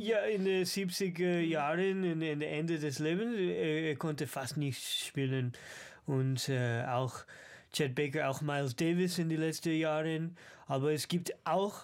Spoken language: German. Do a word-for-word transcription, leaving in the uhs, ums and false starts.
Ja, in den siebziger Jahren, in, in der Ende des Lebens, er, er konnte fast nicht spielen. Und äh, auch Chet Baker, auch Miles Davis in den letzten Jahren. Aber es gibt auch